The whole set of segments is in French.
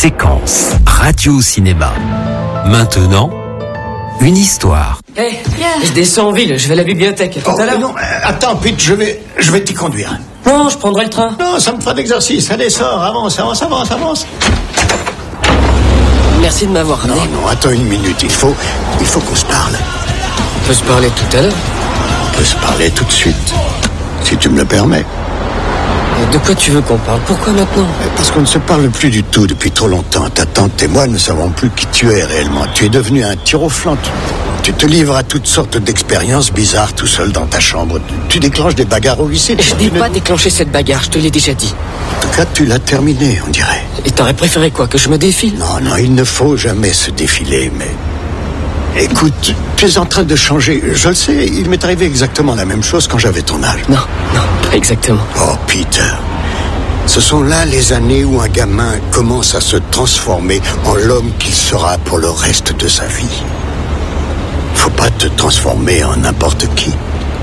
Séquences radio-cinéma. Maintenant, une histoire. Hé, je descends en ville, je vais à la bibliothèque. À tout à l'heure. Non, attends, Pete, je vais t'y conduire. Non, je prendrai le train. Non, ça me fera d'exercice. Allez, sors, avance. Merci de m'avoir ramené. Non, attends une minute. Il faut qu'on se parle. On peut se parler tout à l'heure. On peut se parler tout de suite, si tu me le permets. Et de quoi tu veux qu'on parle? Pourquoi maintenant? Parce qu'on ne se parle plus du tout depuis trop longtemps. Ta tante et moi ne savons plus qui tu es réellement. Tu es devenu un tir au flanc. Tu te livres à toutes sortes d'expériences bizarres tout seul dans ta chambre. Tu déclenches des bagarres au lycée. Je n'ai pas déclenché cette bagarre, je te l'ai déjà dit. En tout cas, tu l'as terminée, on dirait. Et t'aurais préféré quoi? Que je me défile? Non, il ne faut jamais se défiler, mais... Écoute, tu es en train de changer. Je le sais, il m'est arrivé exactement la même chose quand j'avais ton âge. Non, pas exactement. Oh, Peter. Ce sont là les années où un gamin commence à se transformer en l'homme qu'il sera pour le reste de sa vie. Faut pas te transformer en n'importe qui.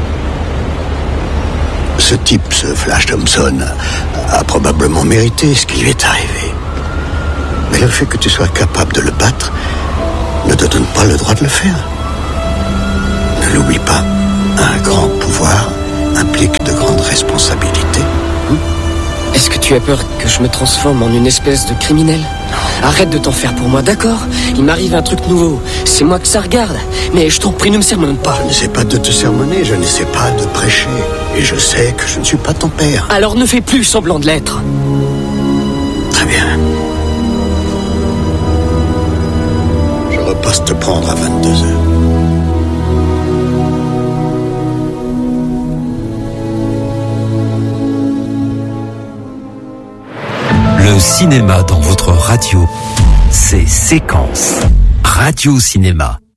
Ce type, ce Flash Thompson, a probablement mérité ce qui lui est arrivé. Mais le fait que tu sois capable de le battre ne te donne pas le droit de le faire. Ne l'oublie pas, un grand pouvoir implique de grandes responsabilités. Est-ce que tu as peur que je me transforme en une espèce de criminel? Arrête de t'en faire pour moi, d'accord? Il m'arrive un truc nouveau, c'est moi que ça regarde. Mais je t'en prie, ne me sermonne pas. Je n'essaie pas de te sermonner, je n'essaie pas de prêcher. Et je sais que je ne suis pas ton père. Alors ne fais plus semblant de l'être. Très bien. Je repasse te prendre à 22h. Le cinéma dans votre radio, c'est Séquences radio-cinéma.